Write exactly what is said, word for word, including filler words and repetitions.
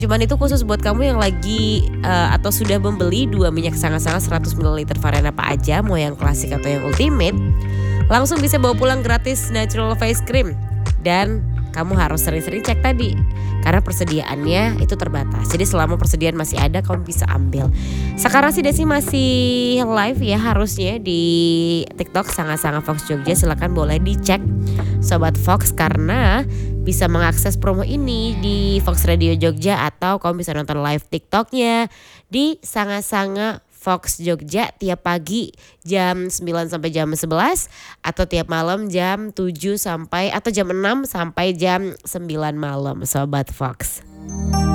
Cuman itu khusus buat kamu yang lagi, eee, atau sudah membeli dua minyak sangat-sangat seratus mililiter varian apa aja, mau yang klasik atau yang ultimate, langsung bisa bawa pulang gratis natural face cream. Dan kamu harus sering-sering cek tadi, karena persediaannya itu terbatas. Jadi selama persediaan masih ada, kamu bisa ambil. Sekarang sih Desi masih live ya harusnya di TikTok Sangat-Sangat Fox Jogja, silakan boleh dicek Sobat Fox karena bisa mengakses promo ini di Fox Radio Jogja atau kamu bisa nonton live TikToknya di Sangat-Sangat Fox Jogja tiap pagi jam sembilan sampai jam sebelas atau tiap malam jam tujuh sampai atau jam enam sampai jam sembilan malam Sobat Fox.